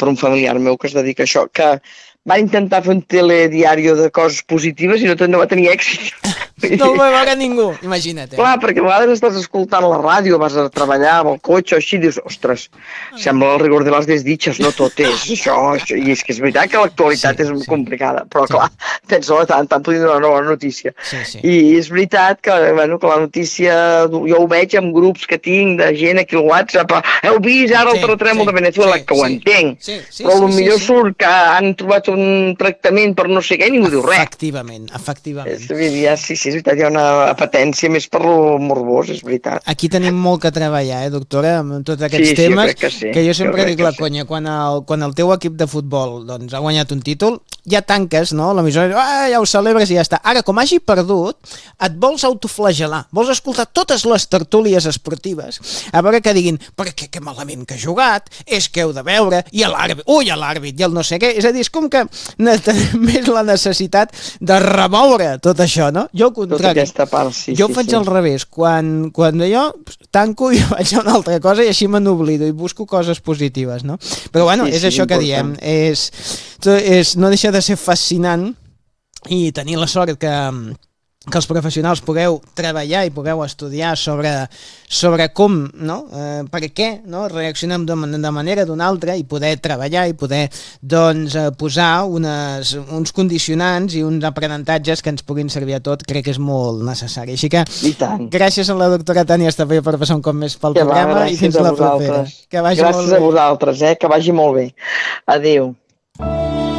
per un familiar meu que es dedica a això, que va intentar fer un telediari de coses positives i no va tenir èxit. No el va veure ningú, imagina't. Clar, perquè a vegades estàs escoltant la ràdio, vas a treballar amb el cotxe o així, dius, ostres, sembla el rigor de les desditxes, no tot és això, i és que és veritat que l'actualitat és complicada, però clar, tens tant podria donar una bona notícia. I és veritat que, bueno, que la notícia, jo ho veig en grups que tinc de gent aquí al WhatsApp, heu vist ara el terratrèmol de Venezuela, que ho entenc, però potser surt que han trobat un tractament per no sé què i ningú diu res. Efectivament. Sí, és veritat, hi ha una apetència més per lo morbós, és veritat. Aquí tenim molt que treballar, doctora, amb tots aquests temes, que jo sempre dic la conya, quan el teu equip de futbol doncs, ha guanyat un títol, ja tanques, no?, l'emissora, ja ho celebres i ja està. Ara, com hagi perdut, et vols autoflagelar, vols escoltar totes les tertúlies esportives, a veure que diguin, perquè que malament que ha jugat, és que heu de veure, i l'àrbit, i el no sé què, és a dir, és com que més la necessitat de remoure tot això, no? Jo al contrari, jo faig al revés, quan jo tanco i vaig a una altra cosa i així me n'oblido i busco coses positives, no? Però bueno, és això que diem, no deixa de ser fascinant i tenir la sort que els professionals pugueu treballar i pugueu estudiar sobre com, no? Per què, no? Reaccionem de manera d'una altra i poder treballar i poder doncs, posar uns condicionants i uns aprenentatges que ens puguin servir a tot, crec que és molt necessari. Així que gràcies a la doctora Tània Estapé per passar un cop més pel programa i fins la propera. Gràcies a vosaltres, que vagi molt bé. Adéu.